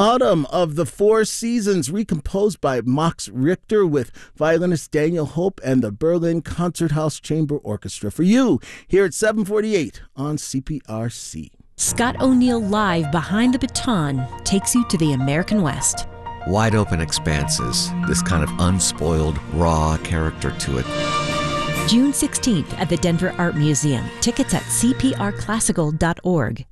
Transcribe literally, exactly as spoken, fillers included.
Autumn of the Four Seasons, recomposed by Max Richter with violinist Daniel Hope and the Berlin Concerthouse Chamber Orchestra. For you, here at seven forty-eight on C P R C. Scott O'Neill Live Behind the Baton takes you to the American West. Wide open expanses, this kind of unspoiled, raw character to it. June sixteenth at the Denver Art Museum. Tickets at c p r classical dot org.